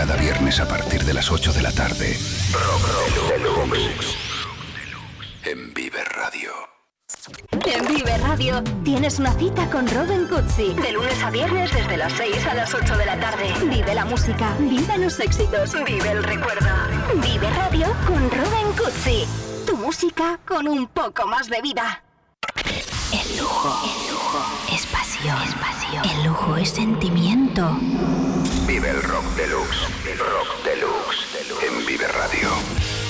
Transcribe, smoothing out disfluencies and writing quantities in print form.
Cada viernes a partir de las 8 de la tarde. Rock Deluxe. En Vive Radio. En Vive Radio tienes una cita con Robin Cutsi. De lunes a viernes desde las 6 a las 8 de la tarde. Vive la música, vive los éxitos, vive el recuerda. Vive Radio con Robin Cutsi. Tu música con un poco más de vida. El lujo es pasión. El lujo es sentimiento. Vive el Rock Deluxe. Rock Deluxe. En Vive Radio.